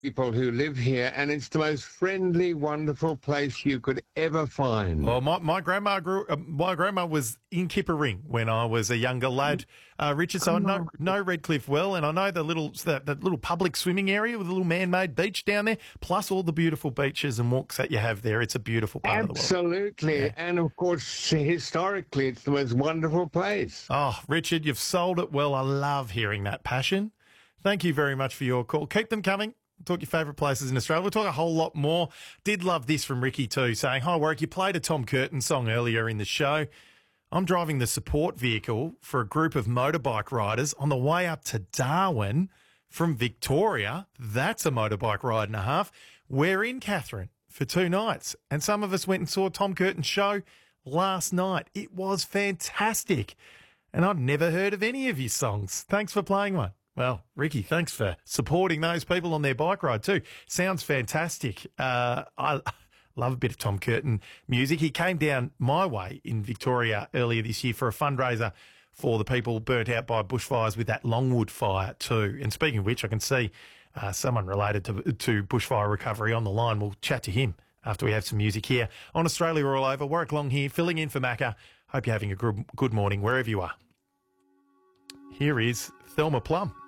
people who live here, and it's the most friendly, wonderful place you could ever find. Well, my grandma was in Kippa-Ring when I was a younger lad, Richard. So I know Redcliffe well, and I know the little public swimming area with a little man-made beach down there, plus all the beautiful beaches and walks that you have there. It's a beautiful part of the world. Absolutely, yeah. And of course, historically, it's the most wonderful place. Oh, Richard, you've sold it well. I love hearing that passion. Thank you very much for your call. Keep them coming. Talk your favourite places in Australia. We'll talk a whole lot more. Did love this from Ricky too, saying, "Hi, Warwick, you played a Tom Curtin song earlier in the show. I'm driving the support vehicle for a group of motorbike riders on the way up to Darwin from Victoria. That's a motorbike ride and a half. We're in Katherine for 2 nights, and some of us went and saw Tom Curtin's show last night. It was fantastic, and I'd never heard of any of his songs. Thanks for playing one." Well, Ricky, thanks for supporting those people on their bike ride too. Sounds fantastic. I love a bit of Tom Curtin music. He came down my way in Victoria earlier this year for a fundraiser for the people burnt out by bushfires with that Longwood fire too. And speaking of which, I can see someone related to bushfire recovery on the line. We'll chat to him after we have some music here on Australia All Over. Warwick Long here, filling in for Macca. Hope you're having a good morning wherever you are. Here is Thelma Plum.